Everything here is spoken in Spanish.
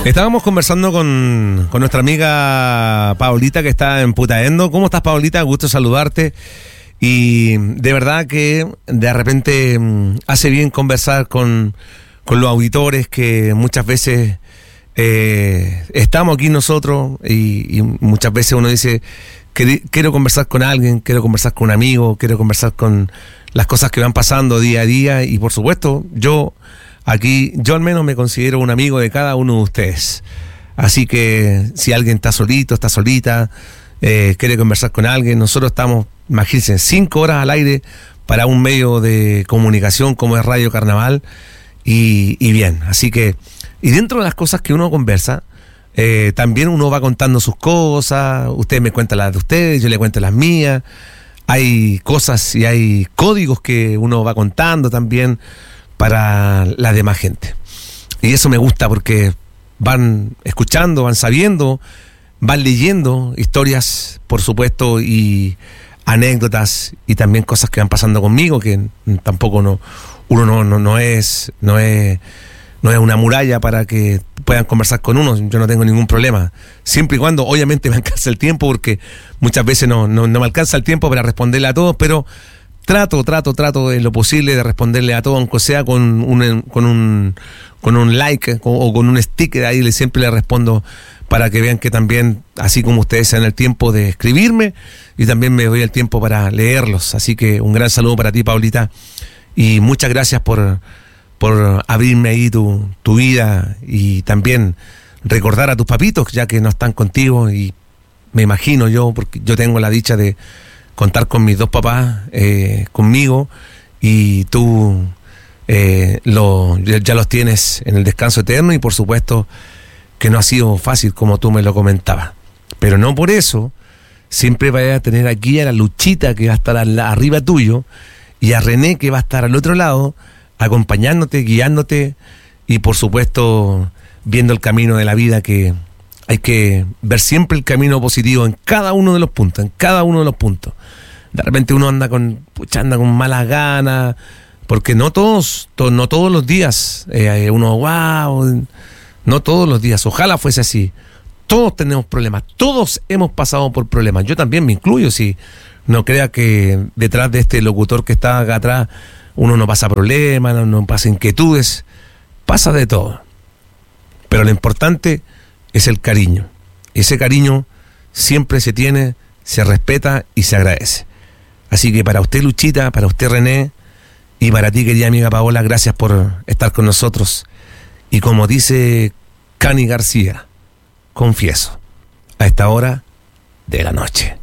Estábamos conversando con nuestra amiga Paulita, que está en Putaendo. ¿Cómo estás, Paulita? Gusto saludarte. Y de verdad que de repente hace bien conversar con los auditores, que muchas veces estamos aquí nosotros y muchas veces uno dice, quiero conversar con alguien, quiero conversar con un amigo, quiero conversar con las cosas que van pasando día a día. Y por supuesto, yo al menos me considero un amigo de cada uno de ustedes. Así que si alguien está solito, está solita, quiere conversar con alguien, nosotros estamos, imagínense, 5 horas al aire para un medio de comunicación como es Radio Carnaval. Y bien, así que, y dentro de las cosas que uno conversa, también uno va contando sus cosas. Ustedes me cuentan las de ustedes, yo le cuento las mías. Hay cosas y hay códigos que uno va contando también para la demás gente. Y eso me gusta porque van escuchando, van sabiendo, van leyendo historias, por supuesto, y anécdotas, y también cosas que van pasando conmigo, que tampoco uno no es una muralla para que puedan conversar con uno. Yo no tengo ningún problema, siempre y cuando obviamente me alcance el tiempo, porque muchas veces no me alcanza el tiempo para responderle a todos, pero trato en lo posible de responderle a todos, aunque sea con un like o con un sticker. Ahí siempre le respondo, para que vean que también, así como ustedes se dan el tiempo de escribirme, y también me doy el tiempo para leerlos. Así que un gran saludo para ti, Paulita, y muchas gracias por abrirme ahí tu vida, y también recordar a tus papitos, ya que no están contigo. Y me imagino yo, porque yo tengo la dicha de contar con mis 2 papás conmigo, y tú ya los tienes en el descanso eterno, y por supuesto que no ha sido fácil, como tú me lo comentabas, pero no por eso siempre vayas a tener aquí a la Luchita, que va a estar arriba tuyo, y a René, que va a estar al otro lado, acompañándote, guiándote, y por supuesto viendo el camino de la vida, que hay que ver siempre el camino positivo en cada uno de los puntos, De repente uno anda con malas ganas, porque no todos los días no todos los días, ojalá fuese así. Todos tenemos problemas, todos hemos pasado por problemas. Yo también me incluyo. Si no crea que detrás de este locutor que está acá atrás uno no pasa problemas, no pasa inquietudes, pasa de todo. Pero lo importante es el cariño. Ese cariño siempre se tiene, se respeta y se agradece. Así que para usted, Luchita, para usted, René, y para ti, querida amiga Paola, gracias por estar con nosotros. Y como dice Cani García, confieso, a esta hora de la noche.